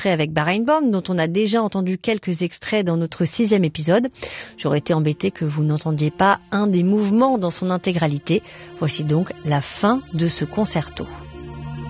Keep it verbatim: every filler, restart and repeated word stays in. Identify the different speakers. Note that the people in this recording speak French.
Speaker 1: enregistré avec Barenboim, dont on a déjà entendu quelques extraits dans notre sixième épisode. J'aurais été embêtée que vous n'entendiez pas un des mouvements dans son intégralité. Voici donc la fin de ce concerto.